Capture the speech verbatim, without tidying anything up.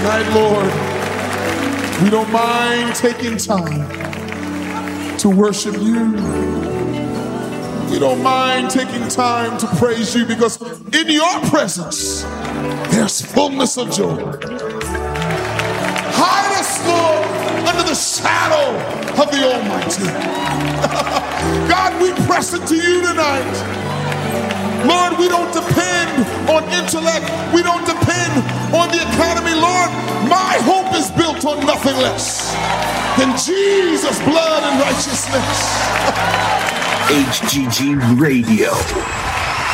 tonight, Lord, we don't mind taking time to worship you. We don't mind taking time to praise you, because in your presence, there's fullness of joy. Hide us, Lord, under the shadow of the Almighty. God, we press into you tonight. Lord, we don't depend on intellect. We don't depend on the academy. Lord, my hope is built on nothing less than Jesus' blood and righteousness. H G G Radio.